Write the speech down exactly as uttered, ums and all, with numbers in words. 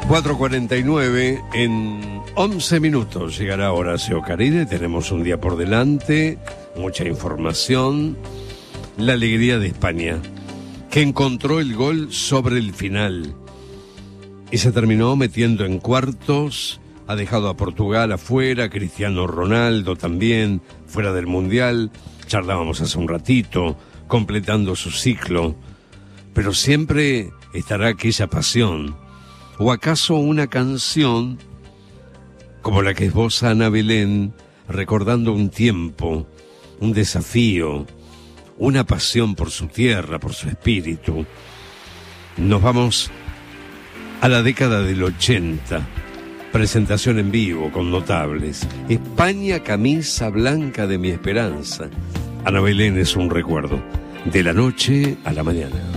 cuatro cuarenta y nueve, en once minutos llegará Horacio Caride. Tenemos un día por delante, mucha información. La alegría de España, que encontró el gol sobre el final y se terminó metiendo en cuartos. Ha dejado a Portugal afuera, Cristiano Ronaldo también fuera del Mundial. Charlábamos hace un ratito, completando su ciclo. Pero siempre estará aquella pasión. ¿O acaso una canción como la que esboza Ana Belén, recordando un tiempo, un desafío, una pasión por su tierra, por su espíritu? Nos vamos a la década del ochenta. Presentación en vivo con notables. España, camisa blanca de mi esperanza. Ana Belén es un recuerdo. De la noche a la mañana.